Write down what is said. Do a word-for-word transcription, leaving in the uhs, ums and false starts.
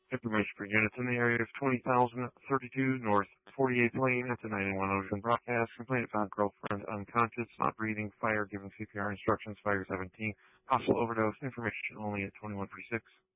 Information for units in the area of twenty thousand thirty-two North forty-eighth Lane at the ninety-one Ocean Broadcast. Complaint found girlfriend unconscious, not breathing, fire, giving C P R instructions, fire seventeen. Possible overdose, information only at twenty-one forty-six.